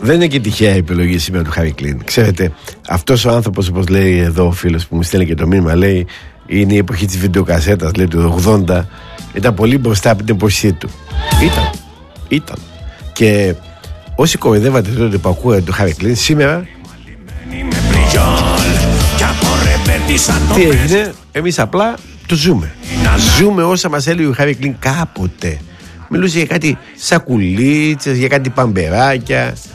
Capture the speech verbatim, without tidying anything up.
Δεν είναι και τυχαία η επιλογή σήμερα του Χάρι Κλίν. Ξέρετε, αυτός ο άνθρωπος, όπως λέει εδώ ο φίλος που μου στέλνει και το μήνυμα, λέει είναι η εποχή της βιντεοκασέτας, λέει του ογδόντα. Ήταν πολύ μπροστά από την εποχή του. Ήταν. Ήταν. Και όσοι κοροϊδεύατε τότε που ακούγατε το Χάρι Κλίν, σήμερα τι έγινε? Εμείς απλά το ζούμε. Ζούμε όσα μας έλεγε ο Χάρι Κλίν κάποτε. Μιλούσε για κάτι σακουλίτσες, για κάτι παμπεράκια.